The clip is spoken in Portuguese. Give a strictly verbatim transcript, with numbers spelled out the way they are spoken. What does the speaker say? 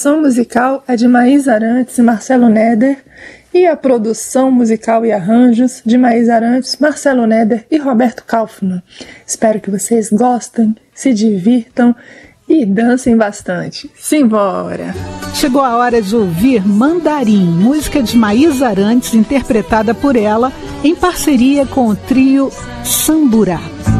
direção musical é de Maís Arantes e Marcelo Neder, e a produção musical e arranjos de Maís Arantes, Marcelo Neder e Roberto Kaufmann. Espero que vocês gostem, se divirtam e dancem bastante. Simbora! Chegou a hora de ouvir Mandarim, música de Maís Arantes, interpretada por ela em parceria com o trio Samburá.